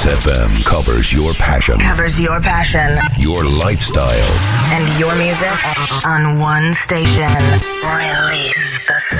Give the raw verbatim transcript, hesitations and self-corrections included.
Release F M covers your passion. Covers your passion. Your lifestyle. And your music on one station. Release the